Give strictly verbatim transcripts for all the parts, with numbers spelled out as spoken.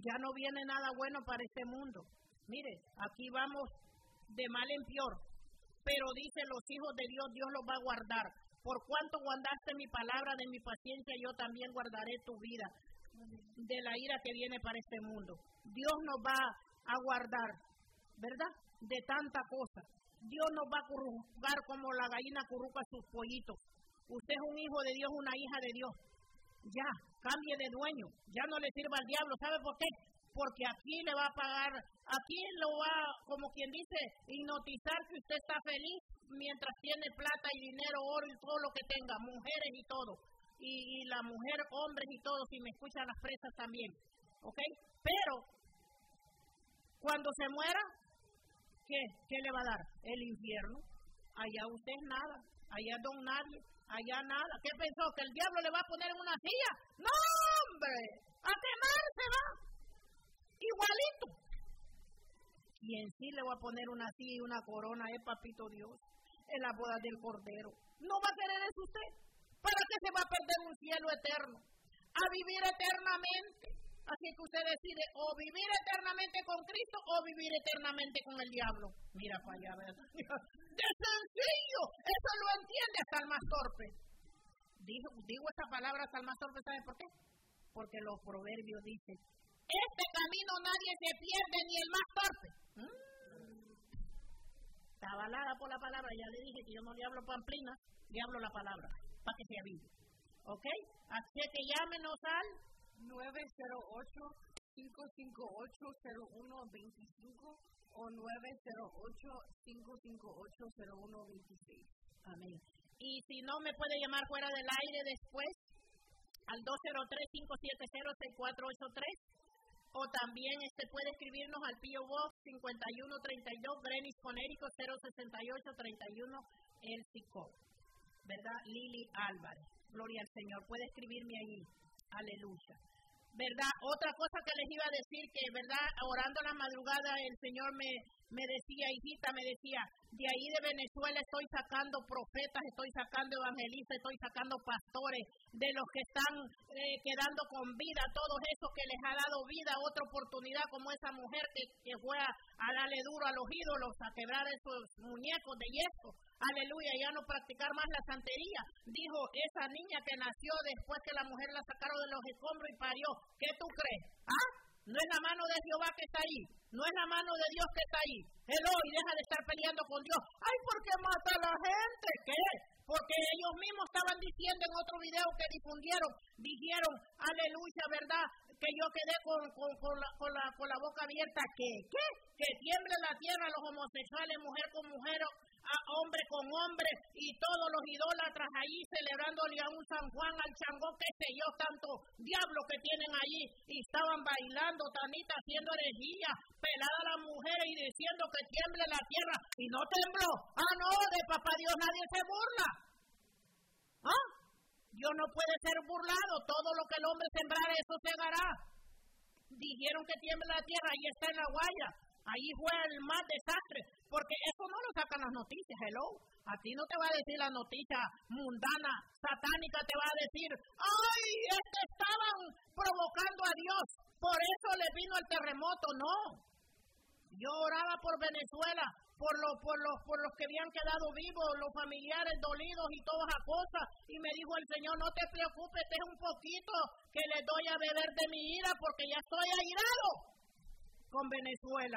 Ya no viene nada bueno para este mundo. Mire, aquí vamos de mal en peor. Pero dice los hijos de Dios, Dios los va a guardar. Por cuanto guardaste mi palabra de mi paciencia, yo también guardaré tu vida de la ira que viene para este mundo. Dios nos va a guardar, ¿verdad? De tanta cosa. Dios nos va a currucar como la gallina curruca sus pollitos. Usted es un hijo de Dios, una hija de Dios. Ya, cambie de dueño. Ya no le sirva al diablo. ¿Sabe por qué? Porque aquí le va a pagar, aquí lo va, como quien dice, hipnotizar que usted está feliz mientras tiene plata y dinero, oro y todo lo que tenga, mujeres y todo. Y, y la mujer, hombres y todo, si me escuchan las presas también. ¿Ok? Pero, cuando se muera, ¿qué? ¿Qué le va a dar? El infierno. Allá usted es nada, allá don nadie, allá nada. ¿Qué pensó? ¿Que el diablo le va a poner en una silla? ¡No, hombre! ¡A quemarse va! Igualito. Quien sí le va a poner una silla y una corona es papito Dios, en la boda del Cordero. ¿No va a querer eso usted? ¿Para qué se va a perder un cielo eterno? A vivir eternamente. Así que usted decide o vivir eternamente con Cristo o vivir eternamente con el diablo. Mira para allá, ¿verdad? ¡De sencillo! Eso lo entiende hasta el más torpe. Digo, digo esta palabra hasta el más torpe, ¿sabe por qué? Porque los proverbios dicen: este camino nadie se pierde, ni el más torpe. ¿Mm? Está avalada por la palabra. Ya le dije que yo no le hablo pamplina, le hablo la palabra, para que se avive. ¿Ok? Así que llámenos al nueve cero ocho, cinco cinco ocho, cero uno dos cinco o nueve cero ocho, cinco cinco ocho, cero uno dos seis. Amén. Y si no, me puede llamar fuera del aire después al dos cero tres, cinco siete cero, seis cuatro ocho tres. O también este puede escribirnos al P O Box cincuenta y uno treinta y dos, Greenwich, Connecticut cero sesenta y ocho treinta y uno, el C I C O, ¿verdad? Lili Álvarez. Gloria al Señor. Puede escribirme allí. Aleluya. ¿Verdad? Otra cosa que les iba a decir, que, ¿verdad? Orando en la madrugada, el Señor me, me decía, hijita, me decía, de ahí de Venezuela estoy sacando profetas, estoy sacando evangelistas, estoy sacando pastores, de los que están eh, quedando con vida, todos esos que les ha dado vida, otra oportunidad, como esa mujer que, que fue a, a darle duro a los ídolos, a quebrar esos muñecos de yeso. Aleluya, ya no practicar más la santería. Dijo, esa niña que nació después que la mujer la sacaron de los escombros y parió. ¿Qué tú crees? ¿Ah? No es la mano de Jehová que está ahí. No es la mano de Dios que está ahí. Hello, y deja de estar peleando con Dios. Ay, ¿por qué mata a la gente? ¿Qué? Porque ellos mismos estaban diciendo en otro video que difundieron, dijeron, aleluya, ¿verdad? Que yo quedé con, con, con, la, con, la, con la boca abierta. ¿Qué? ¿Qué? Que tiemble la tierra, los homosexuales, mujer con mujer, a hombre con hombre, y todos los idólatras ahí celebrándole a un San Juan, al Changó, qué sé yo, tanto diablo que tienen allí, y estaban bailando, Tanita, haciendo herejía, pelada a las mujeres y diciendo que tiemble la tierra, y no tembló. Ah, no, de papá Dios nadie se burla. ¿Ah? Dios no puede ser burlado, todo lo que el hombre sembrare, eso segará. Dijeron que tiemble la tierra, ahí está en la guaya. Ahí fue el más desastre, porque eso no lo sacan las noticias, hello. A ti no te va a decir la noticia mundana, satánica, te va a decir, ¡ay, este estaban provocando a Dios! Por eso le vino el terremoto, no. Yo oraba por Venezuela, por los, por los, por los que habían quedado vivos, los familiares dolidos y todas las cosas, y me dijo el Señor, no te preocupes, es un poquito que le doy a beber de mi ira, porque ya estoy airado con Venezuela.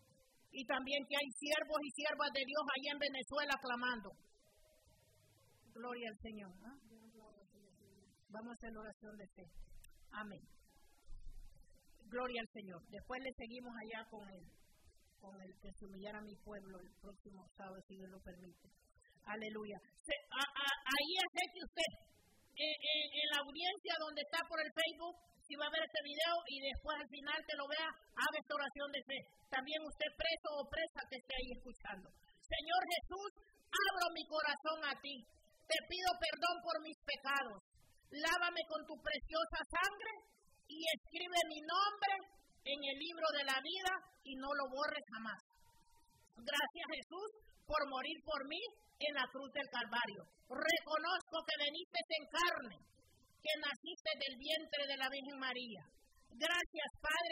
Y también que hay siervos y siervas de Dios ahí en Venezuela clamando. Gloria al Señor. ¿Ah? Vamos a hacer la oración de fe. Amén. Gloria al Señor. Después le seguimos allá con el, con el que se humillara a mi pueblo el próximo sábado, si Dios lo permite. Aleluya. Se, a, a, ahí acerque usted. Eh, eh, en la audiencia donde está por el Facebook, si va a ver este video y después al final que lo vea, haga esta oración de fe. También usted preso o presa que esté ahí escuchando. Señor Jesús, abro mi corazón a ti. Te pido perdón por mis pecados. Lávame con tu preciosa sangre y escribe mi nombre en el libro de la vida y no lo borres jamás. Gracias, Jesús, por morir por mí en la cruz del Calvario. Reconozco que veniste en carne, que naciste del vientre de la Virgen María. Gracias, Padre.